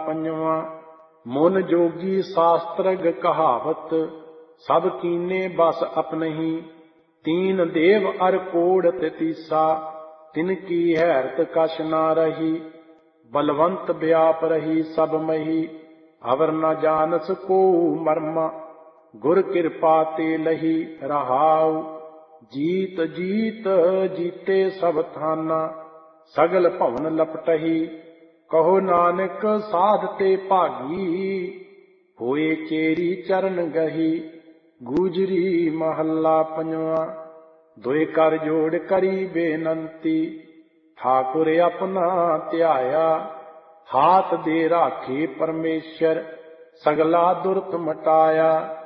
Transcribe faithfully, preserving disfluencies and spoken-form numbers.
ਪੰਜਵਾਂ। ਮਨ ਜੋਗੀ ਸ਼ਾਸਤਰਗ ਕਹਾਵਤ, ਸਭ ਕੀਨੇ ਬਸ ਆਪਨਹੀ। ਤੀਨ ਦੇਵ ਅਰ ਕੋੜ ਤੀਸਾ, ਤਿਨ ਕੀ ਹੈਰਤ ਕਛ ਨਾ ਰਹੀ। ਬਲਵੰਤ ਵਿਆਪ ਰਹੀ ਸਭ ਮਹੀ, ਅਵਰ ਨ ਜਾਨਸ ਕੋ ਮਰਮਾ। ਗੁਰ ਕਿਰਪਾ ਤੇ ਲਹੀ ਰਹਾਉ, ਜੀਤ ਜੀਤ ਜੀਤੇ ਸਭ ਥਾਨਾ। ਸਗਲ ਭਵਨ ਲਪਟਹੀ, ਕਹੋ ਨਾਨਕ ਸਾਧ ਤੇ ਭਾਗੀ। ਹੋਏ ਚੇਰੀ ਚਰਨ ਗਹੀ। ਗੂਜਰੀ ਮਹੱਲਾ ਪੰਜਵਾਂ। ਦੁਇ ਕਰ ਜੋੜ ਕਰੀ ਬੇਨੰਤੀ, ਠਾਕੁਰ ਆਪਣਾ ਧਿਆਇਆ। ਹਾਥ ਦੇ ਰਾਖੇ ਪਰਮੇਸ਼ਰ, ਸਗਲਾ ਦੁਰਤ ਮਟਾਇਆ।